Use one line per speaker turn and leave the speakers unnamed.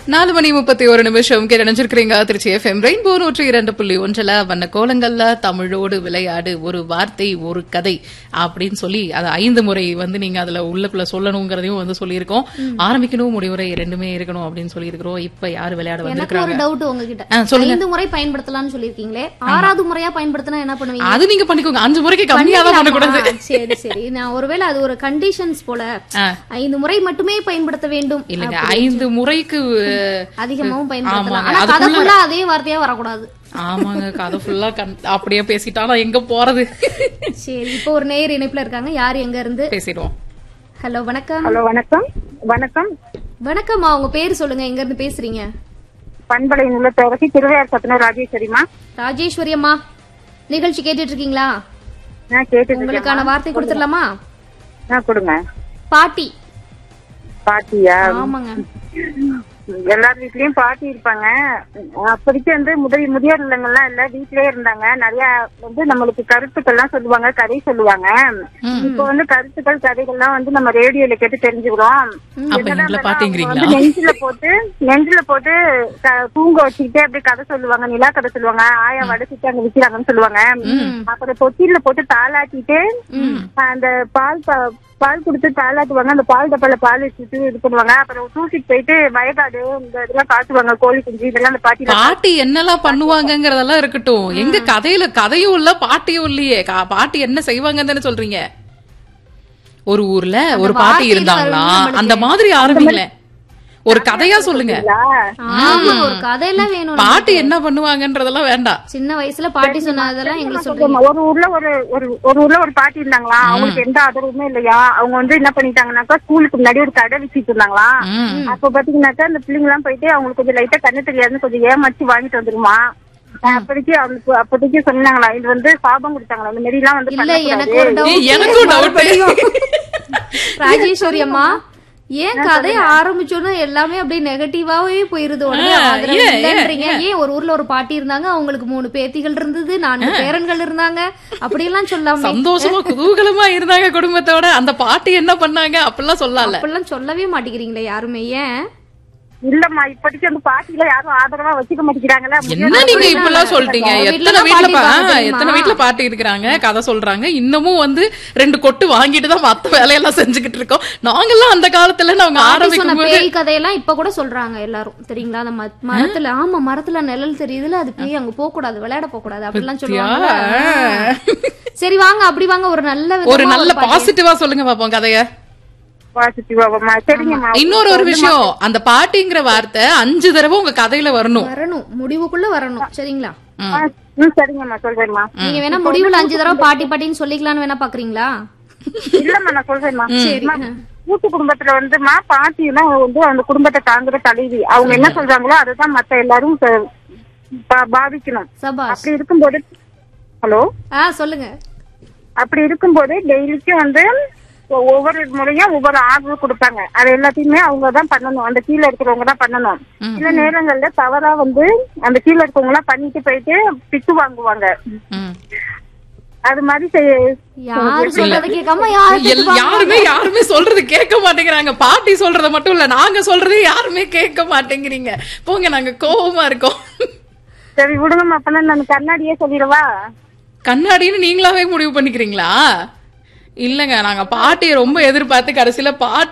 4:31 நினைச்சிருக்கிறீங்க. Trichy FM rainbow 102.1 வண்ண கோலங்கள்ல தமிழோடு விளையாடு, ஒரு வார்த்தை ஒரு கதை அப்படின்னு சொல்லி அது 5 முறை நீங்க அதுல உள்ளுக்குள்ள சொல்லணுங்கிறதையும் சொல்லியிருக்கோம். ஆரம்பிக்கணும் முடிவுரை ரெண்டுமே இருக்கணும் அப்படின்னு சொல்லியிருக்கிறோம். இப்ப யாரு விளையாட வந்திருக்காங்க?
ஒரு டவுட் உங்ககிட்ட. 5 முறை பயன்படுத்தலாம்னு சொல்லிருக்கீங்களே, 6வது முறையா பயன்படுத்தினா என்ன பண்ணுவீங்க?
அது நீங்க பண்ணிக்கோங்க. 5 முறைக்கு கம்மியா தான் பண்ணக்கூடாது.
சரி சரி, நான் ஒருவேளை அது ஒரு கண்டிஷன்ஸ் போல 5 முறை மட்டுமே பயன்படுத்த வேண்டும்.
இல்லங்க, 5 முறைக்கு
அதிகமாவும் பயன்படுத்தலாம். ஆனா கதை ஃபுல்லா அதே வார்த்தையா வரக்கூடாது.
ஆமாங்க, கதை ஃபுல்லா அப்படியே பேசிட்டா நான் எங்க போறது?
சரி, இப்போ ஒரு நேயர் இணைப்புல இருக்காங்க. யார் எங்க இருந்து
பேசிடுவோம்?
ஹலோ வணக்கம்.
ஹலோ வணக்கம். வணக்கம்
வணக்கம்மா, உங்க பேர் சொல்லுங்க, எங்க இருந்து பேசுறீங்க?
பண்பலை உள்ள பேரசி திருவையார் சத்தன ராஜேஸ்வரிமா.
ராஜேஸ்வரி அம்மா, நிகழ்ச்சி கேட்டுட்டு இருக்கீங்களா?
நான் கேட்டு
உங்களுக்கான வார்த்தை கொடுத்துடலாமா?
கொடுங்க.
பாட்டி.
பாட்டியா?
ஆமாங்க.
எல்லார் வீட்லயும் பாட்டி இருப்பாங்க. அப்போதைக்கு முதியோர் இல்லங்கள்லாம் இல்ல, வீட்லயே இருந்தாங்க. நிறைய நம்மளுக்கு கருத்துக்கள் எல்லாம் சொல்லுவாங்க, கதை சொல்லுவாங்க. இப்போ கருத்துக்கள் கதைகள்லாம் நம்ம ரேடியோல கேட்டு தெரிஞ்சுக்கிறோம். நெஞ்சில போட்டு தூங்க வச்சுக்கிட்டே அப்படியே கதை சொல்லுவாங்க, நிலா கதை சொல்லுவாங்க. ஆயா வடச்சிட்டு அங்க விக்கிறாங்கன்னு சொல்லுவாங்க. அப்புறம் தொட்டில போட்டு தாளாட்டிட்டு அந்த பால் குடுத்து தாளாட்டுவாங்க. அந்த பால் டப்பால பால் வச்சுட்டு இது பண்ணுவாங்க. அப்புறம் தூக்கிட்டு போயிட்டு வயக்காடு இந்த இதெல்லாம் காட்டுவாங்க, கோழி குஞ்சு இதெல்லாம். அந்த பாட்டி
என்னெல்லாம் பண்ணுவாங்கங்கறதெல்லாம் இருக்கட்டும், எங்க கதையும் இல்ல பாட்டியும் இல்லையே. பாட்டி என்ன செய்வாங்கன்னு சொல்றீங்க? ஒரு ஊர்ல ஒரு பாட்டி இருந்தாங்களா, அந்த மாதிரி ஆரம்பிக்கல, ஒரு கதையா சொல்லுங்க.
ஒரு கதையெல்லாம் வேணும்.
பாட்டி என்ன பண்ணுவாங்கன்றதெல்லாம் வேண்டாம்.
சின்ன வயசுல பாட்டி சொன்னதெல்லாம் எங்களுக்கு சொல்லுங்க.
ஒரு ஊர்ல ஒரு பாட்டி இருந்தாங்களா, அவங்களுக்கு எந்த ஆதரவுமே இல்லையா. அவங்க என்ன பண்ணிட்டாங்கன்னாக்கா, ஸ்கூலுக்கு முன்னாடி ஒரு கடை வச்சுட்டு இருந்தாங்களா. அப்ப பாத்தீங்கன்னாக்கா அந்த பிள்ளைங்க எல்லாம் போயிட்டு அவங்களுக்கு கொஞ்சம் லைட்டா கண்ணு தெரியாதுன்னு கொஞ்சம் ஏமாச்சு வாங்கிட்டு வந்துருமா. அப்போதைக்கு சொன்னாங்களா, இது சாபம் கொடுத்தாங்களா, இந்த மாதிரி எல்லாம்
இல்ல. எனக்கும் ராஜேஸ்வரி அம்மா, ஏன் கதை ஆரம்பிச்சோன்னு எல்லாமே அப்படியே நெகட்டிவாவே போயிருது. ஏன் ஒரு ஊர்ல ஒரு பாட்டி இருந்தாங்க, அவங்களுக்கு 3 பேத்திகள் இருந்தது, 4 பேரன்கள் இருந்தாங்க, அப்படியெல்லாம் சொல்லாம
சந்தோஷமா குதூகலமா இருந்தாங்க குடும்பத்தோட. அந்த பாட்டி என்ன பண்ணாங்க அப்படிலாம்
சொல்லவே மாட்டேங்கிறீங்களே யாருமே. ஏன்
இல்லம்மா, இப்போதைக்கு அந்த பாட்டில யாரும் ஆதரவா வச்சுக்க மாட்டேங்கிறாங்களா?
என்ன நீங்க இப்பெல்லாம் சொல்லிட்டீங்க? எத்தனை வீட்டுல பாட்டி இருக்கிறாங்க, கதை சொல்றாங்க. இன்னமும் 2 கொட்டு வாங்கிட்டு தான் மத்த வேலையெல்லாம் செஞ்சுக்கிட்டு இருக்கோம். நாங்கெல்லாம் அந்த காலத்துல அவங்க ஆரம்பிக்கும்
பேய் கதையெல்லாம் இப்ப கூட சொல்றாங்க எல்லாரும், தெரியுங்களா? அந்த மரத்துல, ஆமா மரத்துல நிழல் தெரியுதுல, அது பேய், அங்க போக கூடாது, விளையாட போக கூடாது அப்படிலாம் சொல்லுவாங்க. சரி வாங்க, அப்படி வாங்க, ஒரு நல்ல
பாசிட்டிவா சொல்லுங்க பாப்போம் கதைய.
இன்னொரு
விஷயம், அந்த பாட்டிங்கிற வார்த்தை 5 தடவை உங்க கதையில வரணும்,
முடிவுக்குள்ள வரணும். சரிங்களா?
சரிங்கம்மா, சொல்றேன்மா.
நீங்க வேணா முடிவுல 5 தடவை பாட்டி பாட்டின்னு சொல்லிக்கலாம்னு வேணா பாக்குறீங்களா?
இல்லம்மா, நான் சொல்றேன்மா. கூட்டு குடும்பத்துல பாட்டினா அந்த குடும்பத்தை தாங்குற தலைவி. அவங்க என்ன சொல்றாங்களோ அதுதான் மத்த எல்லாரும் பாதிக்கணும். அப்படி இருக்கும்போது ஹலோ
சொல்லுங்க. அப்படி
இருக்கும்போது டெய்லிக்கும் ஒவ்வொரு முறையும் ஒவ்வொரு ஆர்டர் கொடுப்பாங்க. அது எல்லாத்தையுமே அவங்கதான் பண்ணணும், அந்த கீழே இருக்கிறவங்க தான் பண்ணணும். சில நேரங்கள்ல தவறா அந்த கீழே இருக்கவங்க எல்லாம் பண்ணிட்டு போயிட்டு திட்டு வாங்குவாங்க. அது மாதிரி
யாருமே சொல்றது கேட்க மாட்டேங்கிறாங்க. பாட்டி சொல்றத மட்டும் இல்ல, நாங்க சொல்றதே யாருமே கேட்க மாட்டேங்கிறீங்க. போங்க, நாங்க கோவமா இருக்கோம்.
சரி விடுங்கம்மா, அப்பனா நான் கண்ணாடியே சொல்லிடவா?
கண்ணாடின்னு நீங்களாவே முடிவு பண்ணிக்கிறீங்களா? இல்லங்க, நாங்க பாட்டியை ரொம்ப எதிர்பார்த்து கடைசியில பாட்டி